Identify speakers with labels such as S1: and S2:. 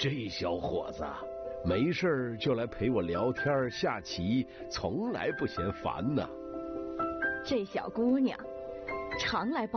S1: 这小伙子没事就来陪我聊天下棋，从来不嫌烦呢。
S2: 这小姑娘常来帮